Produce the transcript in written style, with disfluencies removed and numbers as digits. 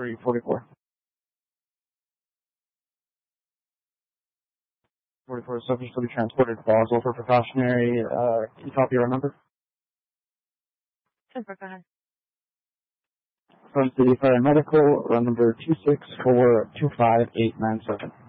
4344. 44 subjects will be transported to Basel for precautionary. Can you copy our number? Go ahead. From City Fire and Medical, run number 264-25897.